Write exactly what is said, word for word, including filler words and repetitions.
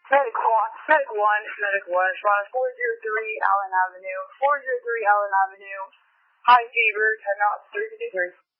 Medic one, Medic one, Medic one, respond four zero three Allen Avenue, four zero three Allen Avenue, high fever, ten knots, three fifty-three.